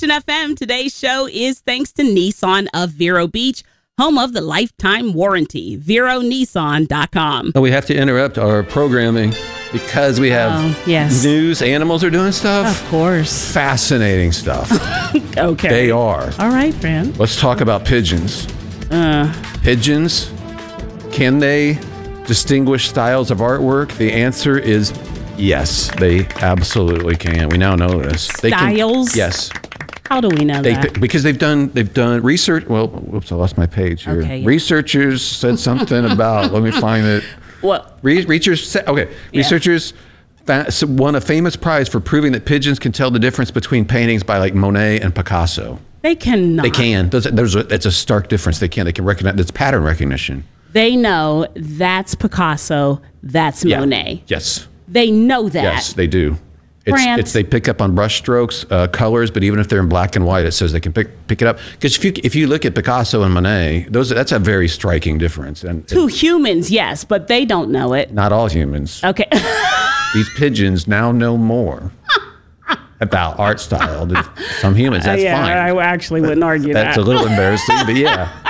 Action FM. Today's show is thanks to Nissan of Vero Beach, home of the lifetime warranty. VeroNissan.com. We have to interrupt our programming because we have news. Animals are doing stuff. Of course. Fascinating stuff. Okay. They are. All right, Brand. Let's talk about pigeons. Pigeons, can they distinguish styles of artwork? The answer is yes, they absolutely can. We now know this. Styles? Yes. How do we know that? Because they've done research. Well, whoops, I lost my page here. Okay, yeah. Researchers said something about. Let me find it. What? Researchers won a famous prize for proving that pigeons can tell the difference between paintings by like Monet and Picasso. They cannot. They can. It's a stark difference. They can. They can recognize. It's pattern recognition. They know that's Picasso. That's Monet. Yes. They know that. Yes, they do. They pick up on brush strokes, colors, but even if they're in black and white, it says they can pick it up. Because if you look at Picasso and Monet, that's a very striking difference. And to humans, yes, but they don't know it. Not all humans. Okay. These pigeons now know more about art style than some humans. That's fine. I actually wouldn't argue that. That's a little embarrassing, but yeah.